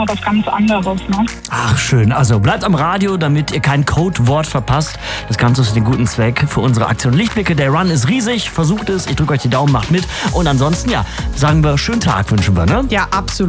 was ganz anderes. Ne? Ach, schön. Also bleibt am Radio, damit ihr kein Codewort verpasst. Das Ganze ist den guten Zweck für unsere Aktion Lichtblicke. Der Run ist riesig. Versucht es. Ich drücke euch die Daumen, macht mit. Und ansonsten, ja, sagen wir, schönen Tag wünschen wir, ne? Ja, absolut.